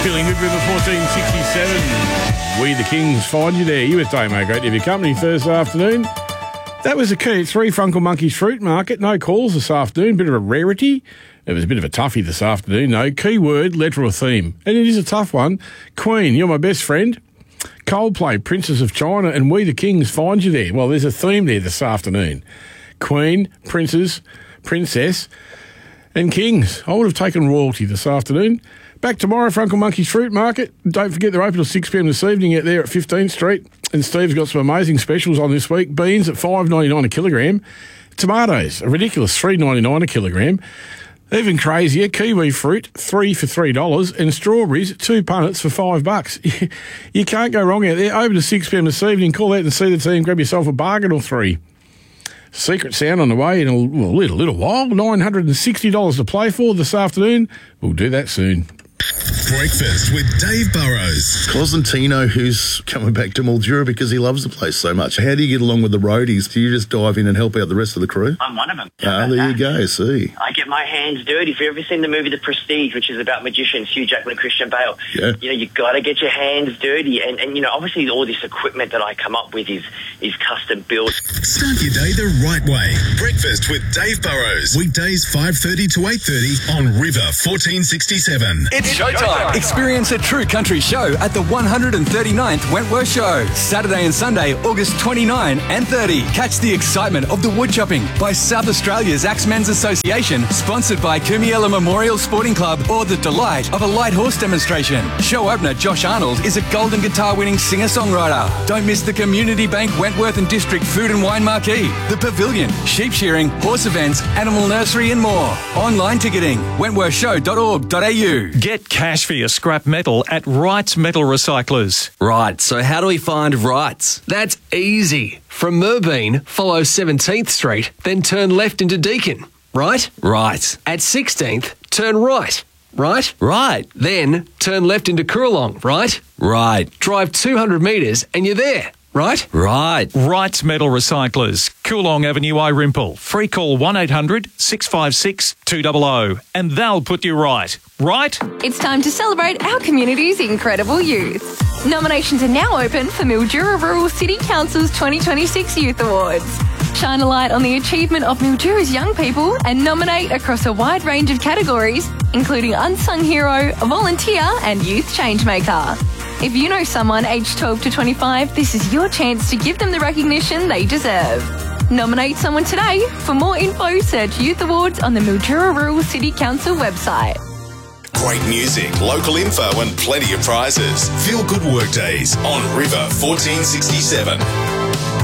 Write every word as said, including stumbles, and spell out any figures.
Feeling good with the fourteen sixty-seven. We the Kings find you there. You with Damo. Great to have your company Thursday afternoon. That was the key. Three Funkle Monkeys Fruit Market. No calls this afternoon. Bit of a rarity. It was a bit of a toughie this afternoon, though. Key word, letter or theme. And it is a tough one. Queen, you're my best friend. Coldplay, Princess of China, and We the Kings find you there. Well, there's a theme there this afternoon. Queen, Princess, Princess, and Kings. I would have taken royalty this afternoon. Back tomorrow, Funkle Monkeys Fruit Market. Don't forget they're open till six p m this evening out there at fifteenth Street. And Steve's got some amazing specials on this week. Beans at five ninety-nine a kilogram. Tomatoes, a ridiculous three ninety-nine a kilogram. Even crazier, kiwi fruit, three for three dollars, and strawberries, two punnets for five bucks. You can't go wrong out there. Open to six p m this evening. Call out and see the team. Grab yourself a bargain or three. Secret Sound on the way in a, well, a little, little while. nine hundred sixty dollars to play for this afternoon. We'll do that soon. Breakfast with Dave Burrows. Cosentino, who's coming back to Mildura because he loves the place so much. How do you get along with the roadies? Do you just dive in and help out the rest of the crew? I'm one of them. Ah, there you go, see. I get my hands dirty. If you've ever seen the movie The Prestige, which is about magicians, Hugh Jackman and Christian Bale, yeah. you know, you've got to get your hands dirty. And, and, you know, obviously all this equipment that I come up with is, is custom built. Start your day the right way. Breakfast with Dave Burrows. Weekdays five thirty to eight thirty on River fourteen sixty-seven. It's showtime. Experience a true country show at the one hundred thirty-ninth Wentworth Show. Saturday and Sunday, August twenty-ninth and thirtieth. Catch the excitement of the woodchopping by South Australia's Axemen's Association, sponsored by Kumiela Memorial Sporting Club, or the delight of a light horse demonstration. Show opener Josh Arnold is a Golden Guitar winning singer-songwriter. Don't miss the Community Bank Wentworth and District Food and Wine Marquee, the Pavilion, sheep shearing, horse events, animal nursery and more. Online ticketing, wentworth show dot org dot a u. Get cash for your scrap metal at Wrights Metal Recyclers. Right, so how do we find Wrights? That's easy. From Merbeen, follow seventeenth Street, then turn left into Deakin. Right? Right. At sixteenth, turn right. Right? Right. Then turn left into Coorong. Right? Right. Drive two hundred metres and you're there. Right? Right. Wrights Metal Recyclers, Coorong Avenue, Irimple. Free call one eight hundred six five six two zero zero and they'll put you right. Right? It's time to celebrate our community's incredible youth. Nominations are now open for Mildura Rural City Council's twenty twenty-six Youth Awards. Shine a light on the achievement of Mildura's young people and nominate across a wide range of categories, including Unsung Hero, Volunteer and Youth Changemaker. If you know someone aged twelve to twenty-five, this is your chance to give them the recognition they deserve. Nominate someone today. For more info, search Youth Awards on the Mildura Rural City Council website. Great music, local info and plenty of prizes. Feel good work days on River fourteen sixty-seven.